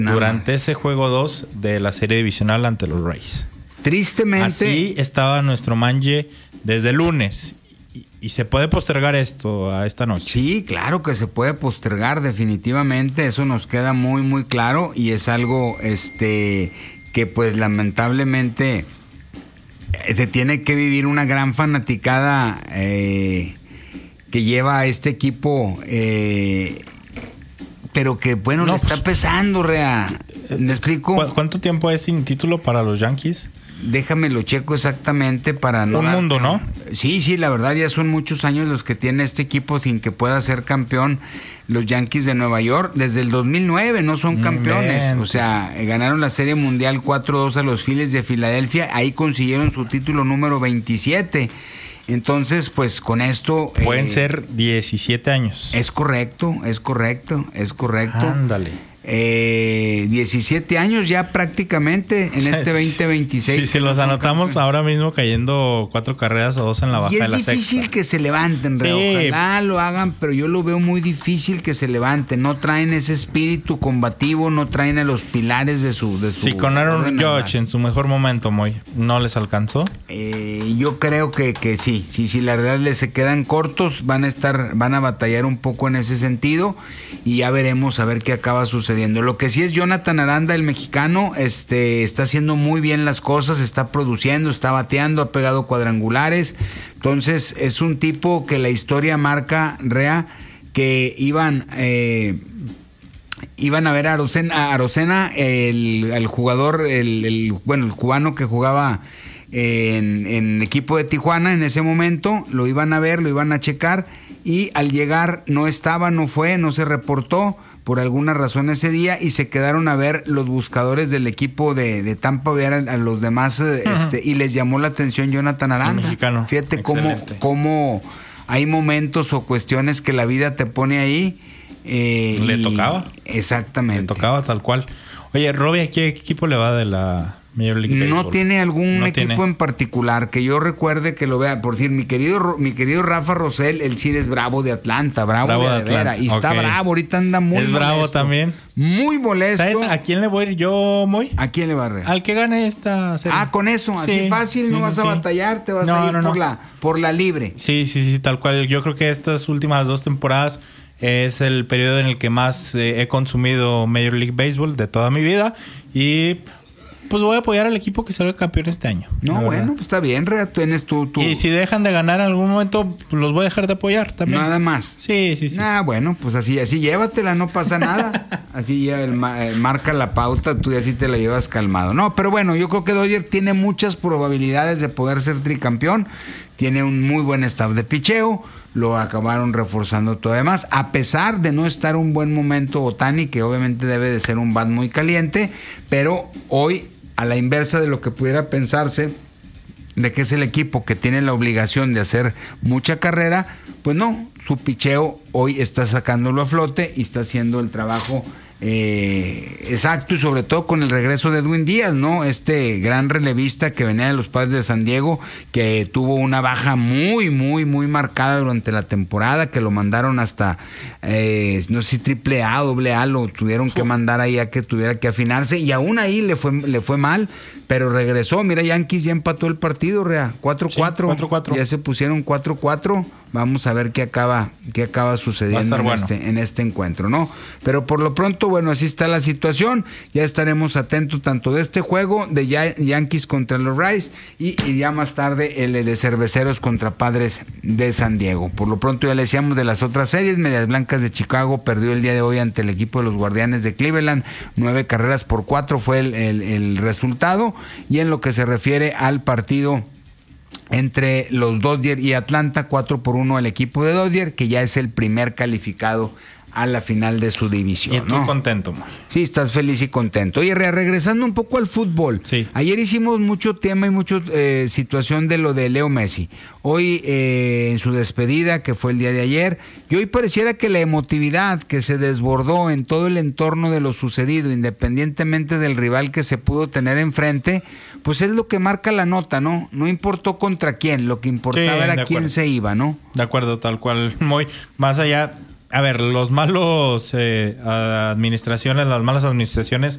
durante ese juego 2 de la serie divisional ante los Rays. Tristemente. Así estaba nuestro manje desde el lunes. ¿Y se puede postergar esto a esta noche? Sí, claro que se puede postergar definitivamente. Eso nos queda muy, muy claro. Y es algo que pues lamentablemente se tiene que vivir una gran fanaticada que lleva a este equipo, pero que bueno, le está pesando, Rea. ¿Me explico? ¿Cuánto tiempo es sin título para los Yankees? Déjame lo checo exactamente para no... Un mundo, ¿no? Sí, la verdad ya son muchos años los que tiene este equipo sin que pueda ser campeón. Los Yankees de Nueva York desde el 2009 no son campeones. Bien. O sea, ganaron la Serie Mundial 4-2 a los Phillies de Filadelfia. Ahí consiguieron su título número 27. Entonces, pues con esto... Pueden ser 17 años. Es correcto. Ándale. 17 años ya prácticamente en este 2026. Si los anotamos ahora mismo cayendo 4 carreras o 2 en la baja de la sexta. Y es difícil que se levanten, sí. Ojalá lo hagan, pero yo lo veo muy difícil que se levanten. No traen ese espíritu combativo, no traen a los pilares de su Si con Aaron Judge en su mejor momento, Moy, ¿no les alcanzó? Yo creo que sí. Si la verdad les se quedan cortos, van a batallar un poco en ese sentido y ya veremos a ver qué acaba sucediendo. Lo que sí es Jonathan Aranda, el mexicano, está haciendo muy bien las cosas, está produciendo, está bateando, ha pegado cuadrangulares. Entonces es un tipo que la historia marca, Rea, que iban a ver a Arocena, el jugador, el cubano que jugaba en equipo de Tijuana en ese momento, lo iban a ver, lo iban a checar y al llegar no se reportó por alguna razón ese día y se quedaron a ver los buscadores del equipo de Tampa Bay a los demás y les llamó la atención Jonathan Aranda. Mexicano. Fíjate cómo hay momentos o cuestiones que la vida te pone ahí. Le tocaba. Exactamente. Le tocaba tal cual. Oye, Robbie, ¿a qué equipo le va de la Major League Baseball? No tiene algún equipo en particular que yo recuerde que lo vea. Por decir, mi querido Rafa Rosell, él sí es bravo de Atlanta, bravo de Atlanta. Y está bravo, ahorita anda muy molesto. ¿Es bravo también? Muy molesto. ¿Sabes a quién le voy a ir yo, Moy? ¿A quién le va a ir? Al que gane esta serie. Con eso, así fácil, no vas a batallar, te vas a ir por la libre. Sí, tal cual. Yo creo que estas últimas 2 temporadas es el periodo en el que más he consumido Major League Baseball de toda mi vida y pues voy a apoyar al equipo que salga campeón este año. No, bueno, pues está bien, tienes tú. Y si dejan de ganar en algún momento, pues los voy a dejar de apoyar también. Nada más. Sí. Bueno, pues así llévatela, no pasa nada. Así ya marca la pauta, tú ya sí te la llevas calmado. No, pero bueno, yo creo que Dodger tiene muchas probabilidades de poder ser tricampeón. Tiene un muy buen staff de picheo. Lo acabaron reforzando todavía más, a pesar de no estar un buen momento Ohtani, que obviamente debe de ser un bat muy caliente, pero hoy, a la inversa de lo que pudiera pensarse, de que es el equipo que tiene la obligación de hacer mucha carrera, pues no, su picheo hoy está sacándolo a flote y está haciendo el trabajo exacto, y sobre todo con el regreso de Edwin Díaz, ¿no? Este gran relevista que venía de los Padres de San Diego, que tuvo una baja muy, muy, muy marcada durante la temporada, que lo mandaron hasta, no sé si AAA o AA, lo tuvieron que mandar ahí a que tuviera que afinarse, y aún ahí le fue mal, pero regresó. Mira, Yankees ya empató el partido, Rea, 4-4. Sí, 4-4. Ya se pusieron 4-4. Vamos a ver qué acaba sucediendo en este encuentro, ¿no? Pero por lo pronto, bueno, así está la situación. Ya estaremos atentos tanto de este juego de Yankees contra los Rays y ya más tarde el de Cerveceros contra Padres de San Diego. Por lo pronto ya le decíamos de las otras series. Medias Blancas de Chicago perdió el día de hoy ante el equipo de los Guardianes de Cleveland. 9-4 fue el resultado. Y en lo que se refiere al partido entre los Dodgers y Atlanta, 4-1 el equipo de Dodgers, que ya es el primer calificado a la final de su división. Y tú, ¿no? Contento, man. Sí, estás feliz y contento. Oye, regresando un poco al fútbol. Sí. Ayer hicimos mucho tema y mucha situación de lo de Leo Messi. Hoy, en su despedida, que fue el día de ayer, y hoy pareciera que la emotividad que se desbordó en todo el entorno de lo sucedido, independientemente del rival que se pudo tener enfrente, pues es lo que marca la nota, ¿no? No importó contra quién, lo que importaba era quién se iba, ¿no? De acuerdo, tal cual. Muy más allá. A ver, los malos las malas administraciones